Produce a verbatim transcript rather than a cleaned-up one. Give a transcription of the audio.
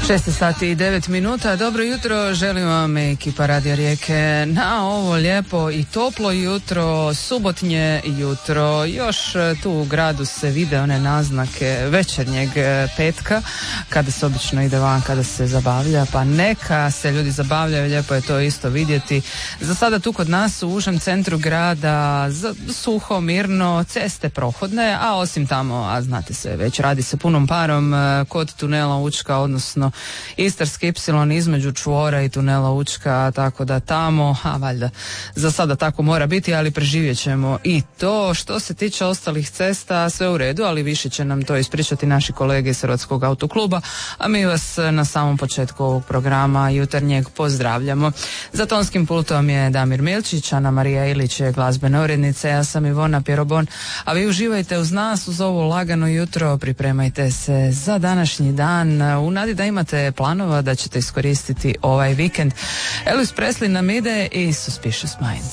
šest sati i devet minuta. Dobro jutro, želim vam ekipa Radio Rijeke na ovo lijepo i toplo jutro, subotnje jutro. Još tu u gradu se vide one naznake večernjeg petka, kada se obično ide van, kada se zabavlja, pa neka se ljudi zabavljaju, lijepo je to isto vidjeti. Za sada tu kod nas u užem centru grada suho, mirno, ceste prohodne, a osim tamo, a znate se, već radi se punom parom kod tunela Učka, odnosno Istarski ipsilon između čvora i tunela Učka, tako da tamo, a valjda za sada tako mora biti, ali preživjet ćemo i to. Što se tiče ostalih cesta, sve u redu, ali više će nam to ispričati naši kolege iz Hrvatskog autokluba, a mi vas na samom početku ovog programa jutarnjeg pozdravljamo. Za tonskim pultom je Damir Milčić, Ana Marija Ilić je glazbena urednica, ja sam Ivona Pjerobon, a vi uživajte uz nas uz ovo lagano jutro, pripremajte se za današnji dan, u nadi da imate planova da ćete iskoristiti ovaj vikend. Elvis Presley nam ide i Suspicious Minds.